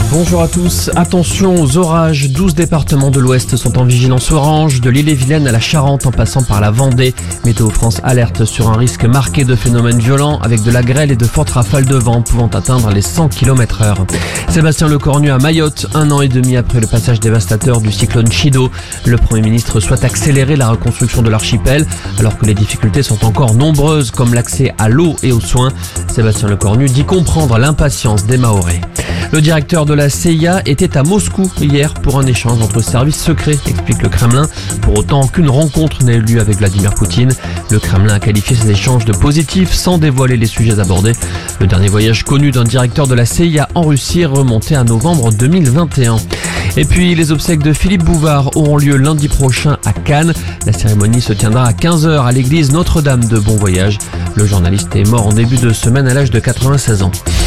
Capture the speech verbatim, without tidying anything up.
Bonjour à tous, attention aux orages, douze départements de l'Ouest sont en vigilance orange, de l'Ille-et-Vilaine à la Charente en passant par la Vendée. Météo France alerte sur un risque marqué de phénomènes violents avec de la grêle et de fortes rafales de vent pouvant atteindre les cent kilomètres heure. Sébastien Lecornu à Mayotte, un an et demi après le passage dévastateur du cyclone Chido. Le Premier ministre souhaite accélérer la reconstruction de l'archipel alors que les difficultés sont encore nombreuses comme l'accès à l'eau et aux soins. Sébastien Lecornu dit comprendre l'impatience des Mahorais. Le directeur de la C I A était à Moscou hier pour un échange entre services secrets, explique le Kremlin. Pour autant, aucune rencontre n'a eu lieu avec Vladimir Poutine. Le Kremlin a qualifié ces échanges de positifs sans dévoiler les sujets abordés. Le dernier voyage connu d'un directeur de la C I A en Russie remontait à novembre deux mille vingt et un. Et puis, les obsèques de Philippe Bouvard auront lieu lundi prochain à Cannes. La cérémonie se tiendra à quinze heures à l'église Notre-Dame de Bon Voyage. Le journaliste est mort en début de semaine à l'âge de quatre-vingt-seize ans.